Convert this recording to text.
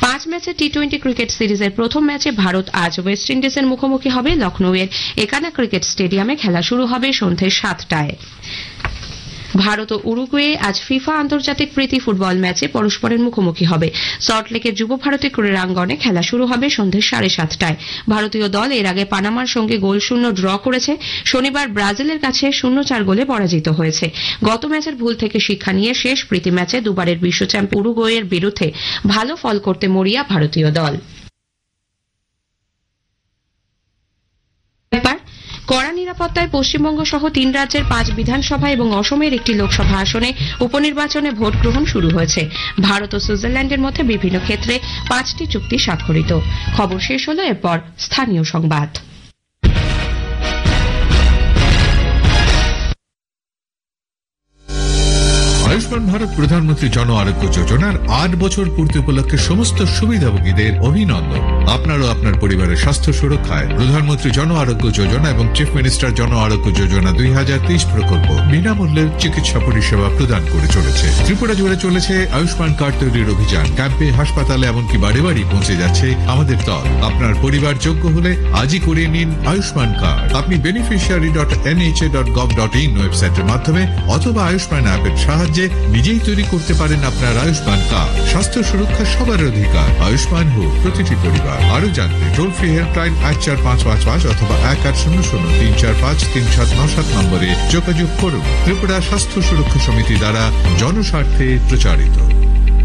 5 ম্যাচের টি-20 ক্রিকেট সিরিজের প্রথম ম্যাচে ভারত আজ ওয়েস্ট ইন্ডিজের মুখোমুখি হবে। লখনৌয়ের একানা ক্রিকেট স্টেডিয়ামে খেলা শুরু হবে সন্ধ্যে 7টায়। ভারত ও উরুগুয়ে আজ ফিফা আন্তর্জাতিক প্রীতি ফুটবল ম্যাচে পরস্পরের মুখোমুখি হবে। সল্টলেকের যুব ভারতী ক্রীড়াঙ্গনে খেলা শুরু হবে সন্ধ্যে 7:30টায়। ভারতীয় দল এর আগে পানামার সঙ্গে 0-0 ড্র করেছে। শনিবার ব্রাজিলের কাছে 0-4 গোলে পরাজিত হয়েছে। গত ম্যাচের ভুল থেকে শিক্ষা নিয়ে শেষ প্রীতি ম্যাচে দুবারের বিশ্ব চ্যাম্পিয়ন উরুগুয়ের বিরুদ্ধে ভালো ফল করতে মরিয়া ভারতীয় দল। কড়া নিরাপত্তায় পশ্চিমবঙ্গ সহ 3 রাজ্যের 5 বিধানসভা এবং অসমের একটি লোকসভা আসনে উপনির্বাচনে ভোট গ্রহণ শুরু হয়েছে। ভারত ও সুইজারল্যান্ডের মধ্যে বিভিন্ন ক্ষেত্রে 5টি চুক্তি স্বাক্ষরিত। খবর শেষ হলো, এরপর স্থানীয় সংবাদ। আয়ুষ্মান ভারত প্রধানমন্ত্রী জন আরোগ্য যোজনার 8 বছর পূর্তি উপলক্ষে সমস্ত সুবিধাভোগীদের অভিনন্দন। আপনারও আপনার পরিবারের স্বাস্থ্য সুরক্ষায় প্রধানমন্ত্রী জন আরোগ্য যোজনা এবং চিফ মিনিস্টার জন আরোগ্য যোজনা 2030 প্রকল্প বিনামূল্যে চিকিৎসা পরিষেবা প্রদান করে চলেছে। ত্রিপুরা জুড়ে চলেছে আয়ুষ্মান কার্ড তৈরির অভিযান। ক্যাম্পে, হাসপাতালে, এমনকি বাড়ি বাড়ি পৌঁছে যাচ্ছে আমাদের দল। আপনার পরিবার যোগ্য হলে আজই করিয়ে নিন আয়ুষ্মান কার্ড। আপনি beneficiary.nha.gov.in ওয়েবসাইটের মাধ্যমে অথবা আয়ুষ্মান অ্যাপের সাহায্যে নিজেই তৈরি করতে পারেন আপনার আয়ুষ্মান কার্ড। স্বাস্থ্য সুরক্ষা সবার অধিকার। আয়ুষ্মান হোক প্রতিটি পরিবার। আরো জানতে টোল ফ্রি হেল্পলাইন 14555 অথবা 1800-345-3797 নম্বরে যোগাযোগ করুন। ত্রিপুরা স্বাস্থ্য সুরক্ষা সমিতি দ্বারা জনস্বার্থে প্রচারিত।